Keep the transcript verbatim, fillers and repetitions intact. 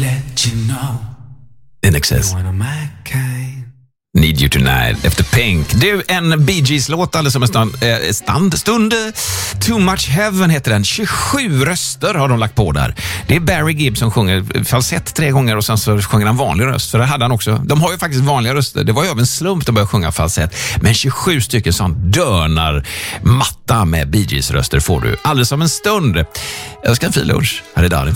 let you know. In excess. One of my kind. Need You Tonight efter Pink. Du, en Bee Gees-låt alldeles som en stund, eh, stand, stund. Too Much Heaven heter den. tjugosju röster har de lagt på där. Det är Barry Gibb som sjunger falsett tre gånger och sen så sjunger han vanlig röst. För det hade han också. De har ju faktiskt vanliga röster. Det var ju av en slump de började sjunga falsett. Men tjugosju stycken sån dörnar matta med Bee Gees-röster får du alldeles som en stund. Jag ska ha en fin lunch. Här är Darin.